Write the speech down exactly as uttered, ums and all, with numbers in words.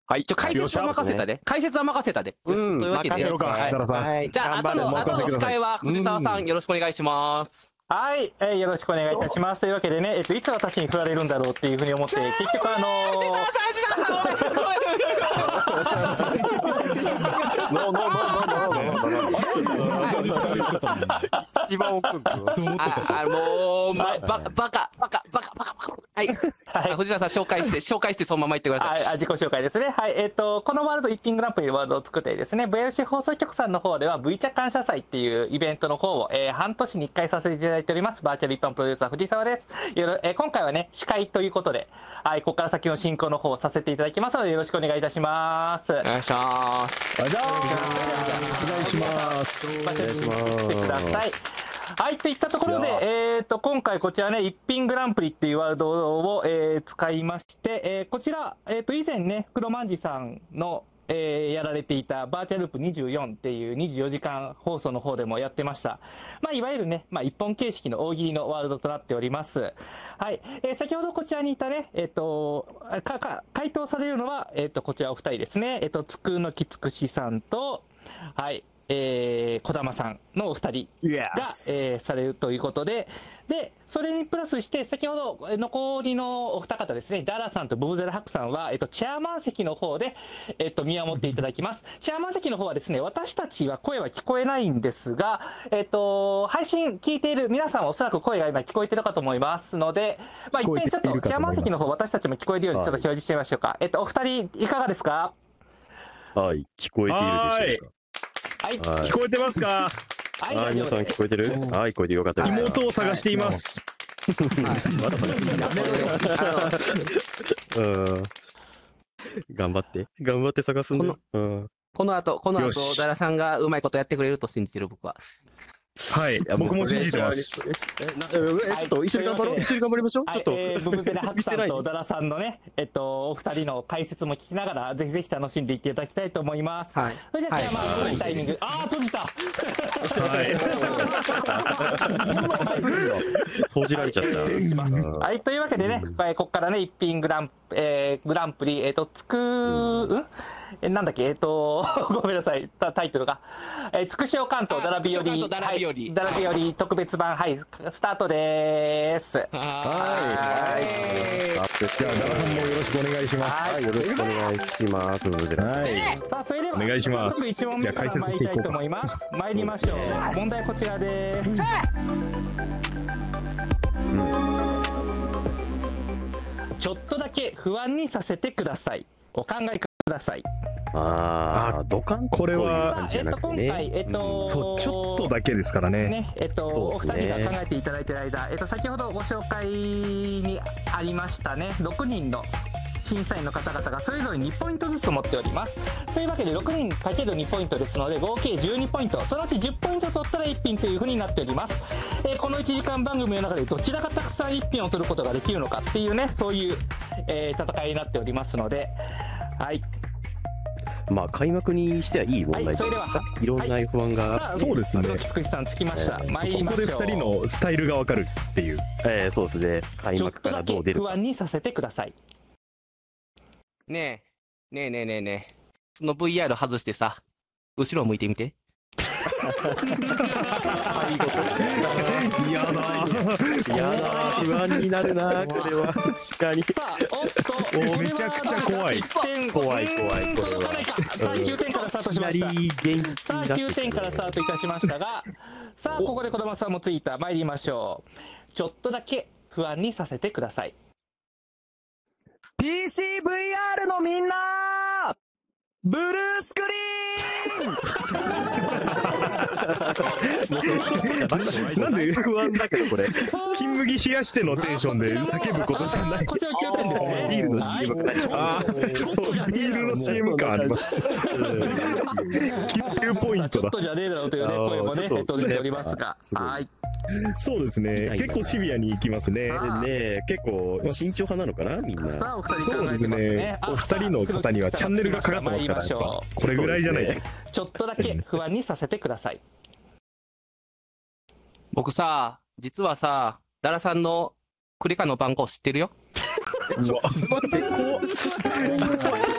はい。 ちょ、解説は任せたで。解説は任せたで。 うん。 というわけで。 任せろか、 はいダラさん。 はい。 じゃあ、あとの、あとの司会は藤沢さん、よろしくお願いします。 はい、えー、よろしくお願いいたします。というわけでね、えっと、いつ私に振られるんだろうっていうふうに思って、結局あのー、 ノーノーノーノーノーノー。一番奥んですよ。 あ、もう、ま、ば、バカ、バカ、バカ、バカ、バカ。はい。はい。藤田さん、紹介して、紹介してそのまま言ってください。 あ、自己紹介ですね。はい。えっと、このワールドイッピングランプリのワールドを作ってですね、ブイアールシー 放送局さんの方では、V 茶感謝祭っていうイベントの方を、えー、半年にいっかいさせていただいております。バーチャル一般プロデューサー、藤沢です。よろ、えー、今回はね、司会ということで、はい、ここから先の進行の方をさせていただきますので、よろしくお願いいたします。お願いします。 お願いします。 お願いします。来てください。はい、といったところで、えっと、今回こちらね、一品グランプリっていうワールドを、えー、使いまして、えー、こちら、えっと、以前ね、黒万次さんの、えー、やられていたバーチャルループにじゅうよんっていうにじゅうよじかん放送の方でもやってました。まあ、いわゆるね、まあ、一本形式の大喜利のワールドとなっております。はい。えー、先ほどこちらにいたね、えっと、か、か、回答されるのは、えっと、こちらお二人ですね。えっと、つくのきつくしさんと、はい。えー、小玉さんのお二人が、えー、されるということで、で、それにプラスして、先ほど残りのお二方ですね、ダラさんとブブゼラハクさんは、えっと、チェアマン席の方で、えっと、見守っていただきます。チェアマン席の方はですね、私たちは声は聞こえないんですが、えっと、配信聞いている皆さんはおそらく声が今聞こえてるかと思いますので、まあ、一遍ちょっと、チェアマン席の方、私たちも聞こえるようにちょっと表示してみましょうか。はい、えっと、お二人、いかがですか？ はい、聞こえているでしょうか。 はい、 聞こえてますか？ はい、 はい、皆さん聞こえてる？はい、聞こえてよかったです。 妹を探しています。 まだまだ。やめろよ。うん。頑張って。頑張って探すんだよ。うん。 この後、この後、ダラさんがうまいことやってくれると信じてる、僕は。 はい、僕も信じてます。 え、ちょっと一緒に頑張ろう。一緒に頑張りましょう。ちょっと。 えー、ブブゼラハクさんとダラさんのね、えっと、お二人の解説も聞きながら、ぜひぜひ楽しんでいっていただきたいと思います。はい。それじゃあ、まあ、そのタイミング。あー、閉じた。 閉じられちゃった。 はい、というわけでね、ここからね、一品グラン、えー、グランプリ、えっと、つく、うんえ、なんだっけ、えっと、ごめんなさい、タイトルが。えー、つくしお関東ダラビより、 ダラビより、 ダラビより特別版、はい、スタートでーす。 はい。はい。じゃあ、ダラさんもよろしくお願いします。 はい、よろしくお願いします。はい。 さあ、それでは、 お願いします。 じゃあ、解説していこうと思います。参りましょう。問題こちらでーす。ちょっとだけ不安にさせてください。お考えください。 ああ、ドカンこれは、 えっと、今回、えっと、 そう、ちょっとだけですからね。 ね、えっと、お二人が考えていただいている間、えっと、先ほどご紹介にありましたね、ろくにんの審査員の方々がそれぞれにポイントずつ持っております。というわけで、ろくにんかけるにポイントですので、合計じゅうにポイント。そのうちじゅうポイント取ったらいっ品というふうになっております。えー、このいちじかん番組の中でどちらがたくさんいっ品を取ることができるのかっていうね、そういう、えー、戦いになっておりますので、はい。 まあ開幕にしてはいい問題です。はい、それでは、いろんな エフワン が、 はい、 そうですね。 つくしさんつきました。参りましょう。 ここでふたりのスタイルがわかるっていう。 えー、そうですね。開幕からどう出るか。 不安にさせてください。 ねえ、ねえねえねえねえ。その ブイアール 外してさ、後ろ向いてみて。 やだやだ不安になるなこれは確かに。 さあ、おっと、 めちゃくちゃ怖い。 怖い怖いこれは。 さあきゅうてんからスタートしました。さあきゅうてんからスタートいたしましたが、さあここで児玉さんもついた。参りましょう。ちょっとだけ不安にさせてください。 ピーシーブイアール のみんなブルースクリーンなんで不安だけどこれ金麦冷やしてのテンションで叫ぶことじゃない。 こちらきゅうてんですね。 ビールの シーエム かあそうビールの シーエム 感あります。きゅうポイントだ。 ちょっとじゃねえだろうというね声もねえっと出ておりますが、はい。 そうですね。結構シビアにいきますね。 ね結構慎重派なのかなみんな。 さあお二人そうですね。お二人の方にはチャンネルがかかってますから。これぐらいじゃない。 ちょっとだけ不安にさせてください。 僕さ、実はさ、ダラさんのクリカの番号知ってるよ。 うわ、待って、